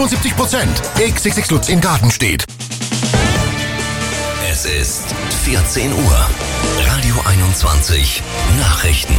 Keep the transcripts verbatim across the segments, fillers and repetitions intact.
siebzig Prozent. X X X Lutz in Gartenstedt. Es ist vierzehn Uhr. Radio einundzwanzig Nachrichten.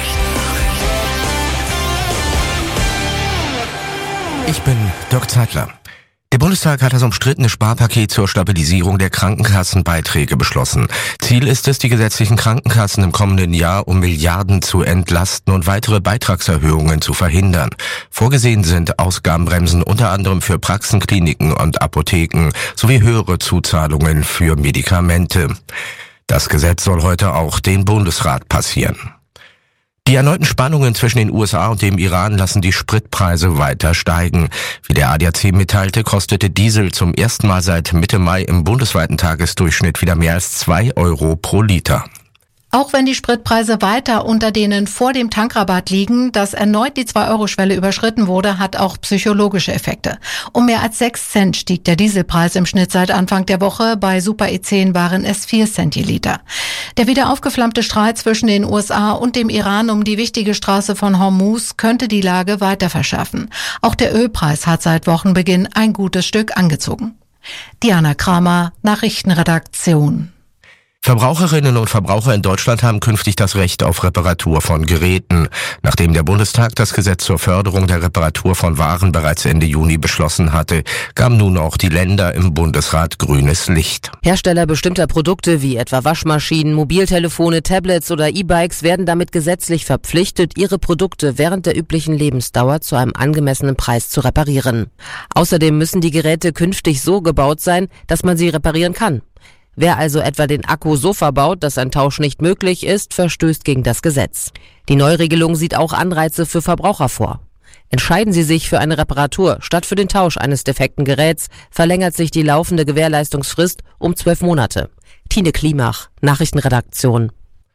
Ich bin Dirk Zeitler. Der Bundestag hat das umstrittene Sparpaket zur Stabilisierung der Krankenkassenbeiträge beschlossen. Ziel ist es, die gesetzlichen Krankenkassen im kommenden Jahr um Milliarden zu entlasten und weitere Beitragserhöhungen zu verhindern. Vorgesehen sind Ausgabenbremsen unter anderem für Praxen, Kliniken und Apotheken sowie höhere Zuzahlungen für Medikamente. Das Gesetz soll heute auch den Bundesrat passieren. Die erneuten Spannungen zwischen den U S A und dem Iran lassen die Spritpreise weiter steigen. Wie der A D A C mitteilte, kostete Diesel zum ersten Mal seit Mitte Mai im bundesweiten Tagesdurchschnitt wieder mehr als zwei Euro pro Liter. Auch wenn die Spritpreise weiter unter denen vor dem Tankrabatt liegen, dass erneut die zwei-Euro-Schwelle überschritten wurde, hat auch psychologische Effekte. Um mehr als sechs Cent stieg der Dieselpreis im Schnitt seit Anfang der Woche. Bei Super E zehn waren es vier Cent je Liter. Der wieder aufgeflammte Streit zwischen den U S A und dem Iran um die wichtige Straße von Hormuz könnte die Lage weiter verschärfen. Auch der Ölpreis hat seit Wochenbeginn ein gutes Stück angezogen. Diana Kramer, Nachrichtenredaktion. Verbraucherinnen und Verbraucher in Deutschland haben künftig das Recht auf Reparatur von Geräten. Nachdem der Bundestag das Gesetz zur Förderung der Reparatur von Waren bereits Ende Juni beschlossen hatte, gaben nun auch die Länder im Bundesrat grünes Licht. Hersteller bestimmter Produkte wie etwa Waschmaschinen, Mobiltelefone, Tablets oder E-Bikes werden damit gesetzlich verpflichtet, ihre Produkte während der üblichen Lebensdauer zu einem angemessenen Preis zu reparieren. Außerdem müssen die Geräte künftig so gebaut sein, dass man sie reparieren kann. Wer also etwa den Akku so verbaut, dass ein Tausch nicht möglich ist, verstößt gegen das Gesetz. Die Neuregelung sieht auch Anreize für Verbraucher vor. Entscheiden Sie sich für eine Reparatur statt für den Tausch eines defekten Geräts, verlängert sich die laufende Gewährleistungsfrist um zwölf Monate. Tine Klimach, Nachrichtenredaktion.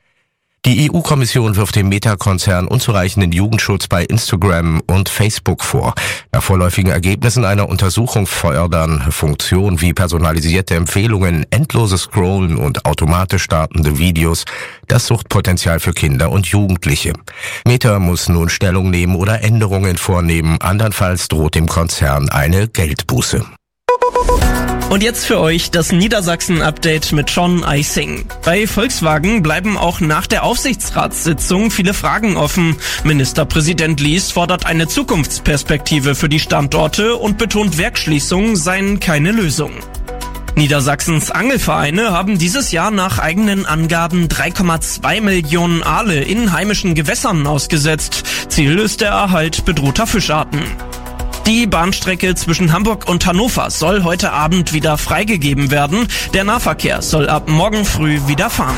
Die E U-Kommission wirft dem Meta-Konzern unzureichenden Jugendschutz bei Instagram und Facebook vor. Nach vorläufigen Ergebnissen einer Untersuchung fördern Funktionen wie personalisierte Empfehlungen, endloses Scrollen und automatisch startende Videos das Suchtpotenzial für Kinder und Jugendliche. Meta muss nun Stellung nehmen oder Änderungen vornehmen, andernfalls droht dem Konzern eine Geldbuße. Und jetzt für euch das Niedersachsen-Update mit John Eising. Bei Volkswagen bleiben auch nach der Aufsichtsratssitzung viele Fragen offen. Ministerpräsident Lies fordert eine Zukunftsperspektive für die Standorte und betont, Werksschließungen seien keine Lösung. Niedersachsens Angelvereine haben dieses Jahr nach eigenen Angaben drei Komma zwei Millionen Aale in heimischen Gewässern ausgesetzt. Ziel ist der Erhalt bedrohter Fischarten. Die Bahnstrecke zwischen Hamburg und Hannover soll heute Abend wieder freigegeben werden. Der Nahverkehr soll ab morgen früh wieder fahren.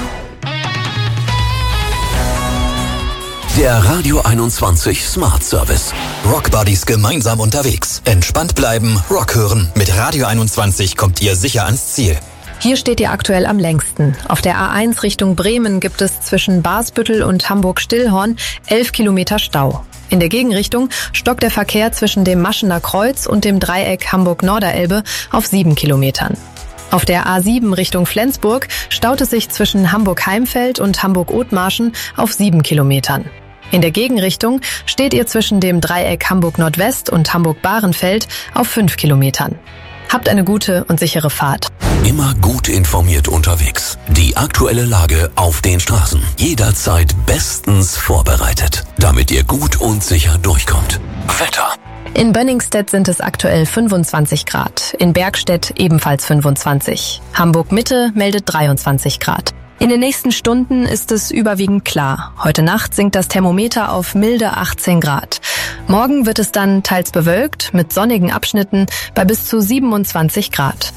Der Radio einundzwanzig Smart Service. Rockbuddies gemeinsam unterwegs. Entspannt bleiben, Rock hören. Mit Radio einundzwanzig kommt ihr sicher ans Ziel. Hier steht ihr aktuell am längsten. Auf der A eins Richtung Bremen gibt es zwischen Basbüttel und Hamburg-Stillhorn elf Kilometer Stau. In der Gegenrichtung stockt der Verkehr zwischen dem Maschener Kreuz und dem Dreieck Hamburg-Norderelbe auf sieben Kilometern. Auf der A sieben Richtung Flensburg staut es sich zwischen Hamburg-Heimfeld und Hamburg-Othmarschen auf sieben Kilometern. In der Gegenrichtung steht ihr zwischen dem Dreieck Hamburg-Nordwest und Hamburg-Bahrenfeld auf fünf Kilometern. Habt eine gute und sichere Fahrt. Immer gut informiert unterwegs. Die aktuelle Lage auf den Straßen. Jederzeit bestens vorbereitet, damit ihr gut und sicher durchkommt. Wetter. In Bönningstedt sind es aktuell fünfundzwanzig Grad. In Bergstedt ebenfalls fünfundzwanzig. Hamburg-Mitte meldet dreiundzwanzig Grad. In den nächsten Stunden ist es überwiegend klar. Heute Nacht sinkt das Thermometer auf milde achtzehn Grad. Morgen wird es dann teils bewölkt mit sonnigen Abschnitten bei bis zu siebenundzwanzig Grad.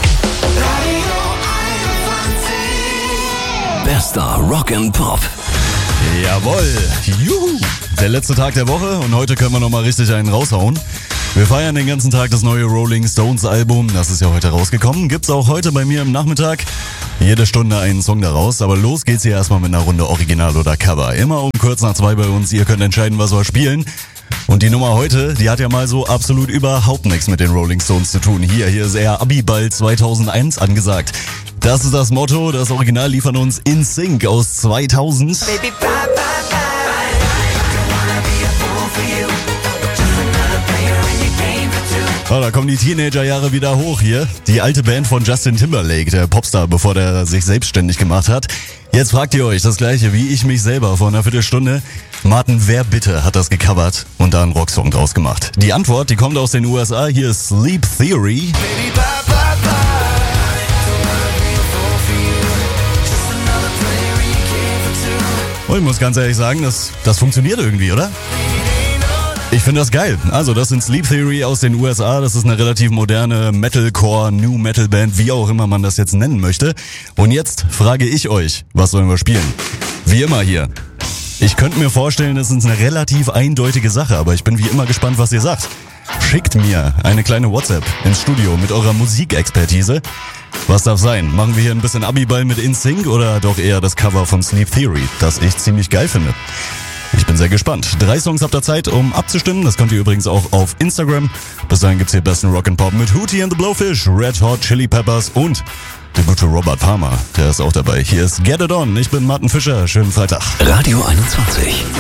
Bester Rock and Pop. Jawohl. Juhu. Der letzte Tag der Woche und heute können wir nochmal richtig einen raushauen. Wir feiern den ganzen Tag das neue Rolling Stones Album. Das ist ja heute rausgekommen. Gibt's auch heute bei mir im Nachmittag. Jede Stunde einen Song daraus. Aber los geht's hier erstmal mit einer Runde Original oder Cover. Immer um kurz nach zwei bei uns. Ihr könnt entscheiden, was wir spielen. Und die Nummer heute, die hat ja mal so absolut überhaupt nichts mit den Rolling Stones zu tun. Hier, hier ist eher Abiball zweitausendeins angesagt. Das ist das Motto. Das Original liefern uns In Sync aus zweitausend. Baby, bye, bye, bye. I don't wanna be a fool for you. Just another player in your game for two. Oh, da kommen die Teenagerjahre wieder hoch hier. Die alte Band von Justin Timberlake, der Popstar, bevor der sich selbstständig gemacht hat. Jetzt fragt ihr euch das gleiche wie ich mich selber vor einer Viertelstunde. Martin, wer bitte hat das gecovert und da einen Rocksong draus gemacht? Die Antwort, die kommt aus den U S A. Hier ist Sleep Theory. Und ich muss ganz ehrlich sagen, das, das funktioniert irgendwie, oder? Ich finde das geil. Also das sind Sleep Theory aus den U S A. Das ist eine relativ moderne Metalcore, New Metal Band, wie auch immer man das jetzt nennen möchte. Und jetzt frage ich euch, was sollen wir spielen? Wie immer hier. Ich könnte mir vorstellen, das ist eine relativ eindeutige Sache, aber ich bin wie immer gespannt, was ihr sagt. Schickt mir eine kleine WhatsApp ins Studio mit eurer Musikexpertise. Was darf sein? Machen wir hier ein bisschen Abiball mit In Sync oder doch eher das Cover von Sleep Theory, das ich ziemlich geil finde? Ich bin sehr gespannt. Drei Songs habt ihr Zeit, um abzustimmen. Das könnt ihr übrigens auch auf Instagram. Bis dahin gibt's hier besten Rock'n'Pop mit Hootie and the Blowfish, Red Hot Chili Peppers und der gute Robert Palmer. Der ist auch dabei. Hier ist Get It On. Ich bin Martin Fischer. Schönen Freitag. Radio einundzwanzig.